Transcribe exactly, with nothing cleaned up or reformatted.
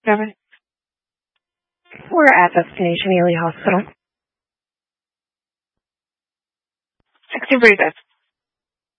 Seven. We're at Destination Ely Hospital. sixty breathers.